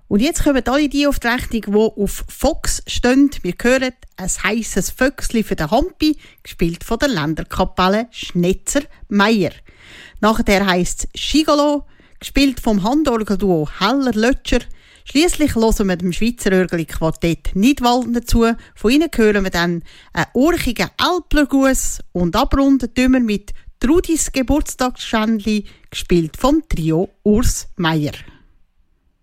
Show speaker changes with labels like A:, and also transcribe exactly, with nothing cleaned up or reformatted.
A: Und jetzt kommen alle die auf die Rechnung, die auf Fox stehen. Wir hören ein heisses Vöchsli für den Hampi, gespielt von der Länderkapelle Schnetzer-Meyer. Nachher heisst es Schigolo, gespielt vom Handorgelduo Heller-Lötscher. Schliesslich hören wir dem Schweizer Örgeli-Quartett Nidwalden dazu. Von ihnen hören wir dann einen urchigen Alplerguss und abrunden tun wir mit Trudis Geburtstagsschändli, gespielt vom Trio Urs Meier.